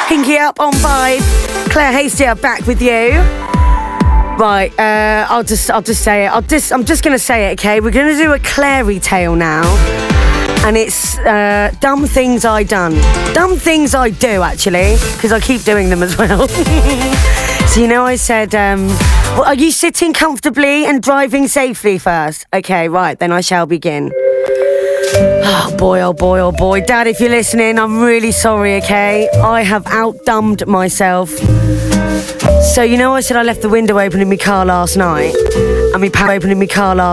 Pinky up on Vibe. Claire Hasty, I'm back with you. Right, I'll just say it. I'm just gonna say it, okay? We're gonna do a Clary tale now. And it's dumb things I done. Dumb things I do, actually, because I keep doing them as well. So, I said, well, are you sitting comfortably and driving safely first? Okay, right, then I shall begin. Oh boy, oh boy, oh boy. Dad, if you're listening, I'm really sorry, okay? I have outdumbed myself. So, I said I left the window open in my car last night. And my power open in my car last